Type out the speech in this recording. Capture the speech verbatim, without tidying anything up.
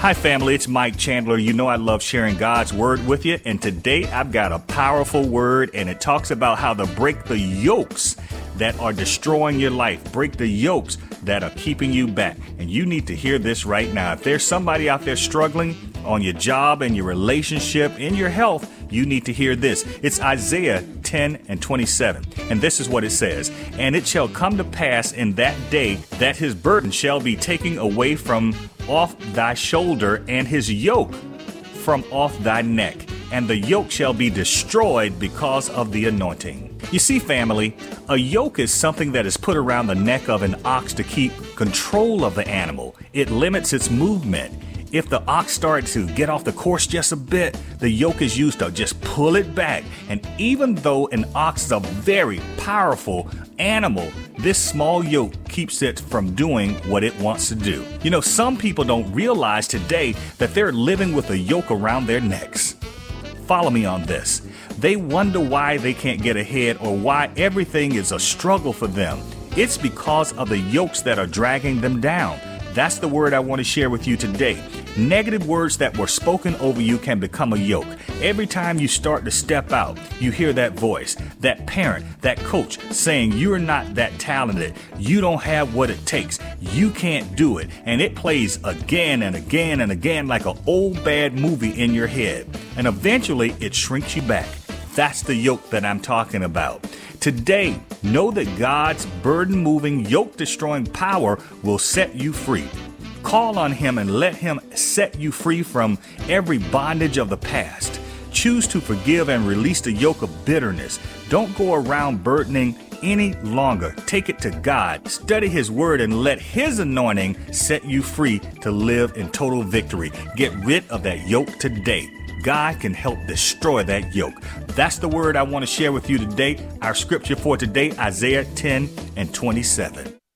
Hi, family. It's Mike Chandler. You know I love sharing God's word with you. And today I've got a powerful word, and it talks about how to break the yokes that are destroying your life. Break the yokes that are keeping you back. And you need to hear this right now. If there's somebody out there struggling on your job, in your relationship, in your health, you need to hear this. It's Isaiah ten and twenty-seven. And this is what it says. And it shall come to pass in that day that his burden shall be taken away from off thy shoulder, and his yoke from off thy neck. And the yoke shall be destroyed because of the anointing. You see, family, a yoke is something that is put around the neck of an ox to keep control of the animal. It limits its movement. If the ox starts to get off the course just a bit, the yoke is used to just pull it back. And even though an ox is a very powerful animal, this small yoke keeps it from doing what it wants to do. You know, some people don't realize today that they're living with a yoke around their necks. Follow me on this. They wonder why they can't get ahead or why everything is a struggle for them. It's because of the yokes that are dragging them down. That's the word I want to share with you today. Negative words that were spoken over you can become a yoke. Every time you start to step out, you hear that voice, that parent, that coach saying you're not that talented. You don't have what it takes. You can't do it. And it plays again and again and again like an old bad movie in your head. And eventually it shrinks you back. That's the yoke that I'm talking about. Today, know that God's burden-moving, yoke-destroying power will set you free. Call on Him and let Him set you free from every bondage of the past. Choose to forgive and release the yoke of bitterness. Don't go around burdening any longer. Take it to God. Study His Word and let His anointing set you free to live in total victory. Get rid of that yoke today. God can help destroy that yoke. That's the word I want to share with you today. Our scripture for today, Isaiah ten and twenty-seven.